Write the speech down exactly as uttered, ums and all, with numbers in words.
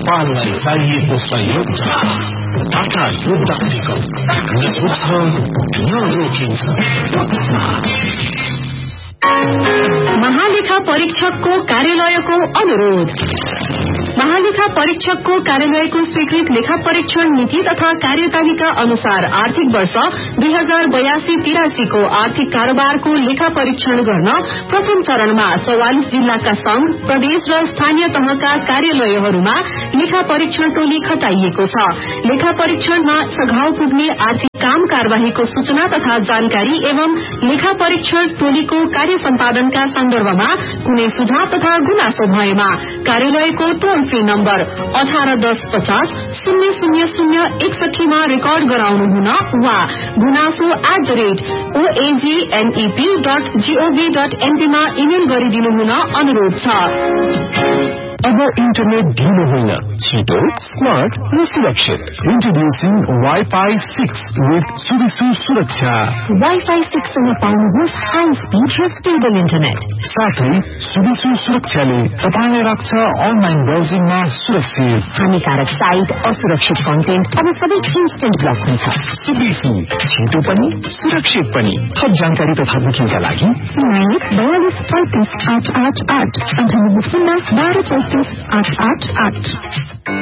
नेपाललाई चाहिएको सहयोग टाटा युद्ध नरोकिन्छ। महालेखा परीक्षकको कार्यालयको अनुरोध। महालेखा परीक्षकको कार्यालयको स्वीकृत लेखा परीक्षण नीति तथा कार्यतालिका अनुसार आर्थिक वर्ष दुई हजार बयासी तिरासी को आर्थिक कारोबारको लेखा परीक्षण गर्न प्रथम चरणमा चौवालिस जिल्लाका संघ, प्रदेश र स्थानीय तहका कार्यालयहरूमा लेखा परीक्षण टोली खटाइएको छ। लेखा परीक्षणमा सघाउ पुग्ने आर्थिक काम कार्यवाहीको सूचना तथा जानकारी एवं लेखा परीक्षण टोलीको कार्य सम्पादनका सन्दर्भमा कुनै सुझाव तथा गुनासो भएमा कार्यालयको टोल फ्री नम्बर अठार दस पचास शून्य शून्य शून्य एकसठीमा रेकर्ड गराउनु हुन वा गुनासो at the rate ओएजीएनईपी dot gov dot एनपीमा email गरिदिनु हुन अनुरोध छ। अब इन्टरनेट ढिलो होइन, छिटो, स्मार्ट र सुरक्षित। इन्ट्रोड्युसिङ वाइफाई सिक्स विथ सुविसु सुरक्षा। वाइफाई सिक्स सँग पाउनुहोस् हाई स्पिड र स्टेबल इन्टरनेट। साथै सुविसु सुरक्षाले तपाईलाई राख्छ अनलाइन ब्राउजिङमा सुरक्षित। हानिकारक साइट, असुरक्षित कन्टेन्ट अब सबै इन्स्टेन्ट ब्लक हुन्छ। सुविसु छिटो पनि सुरक्षित पनि। थप जानकारी तथा बुकिङका लागि शून्य बयालिस पैंतिस आठ आठ आठ अन्ठानब्बे शून्य बाह्र पैंतिस आठ आठ आठ।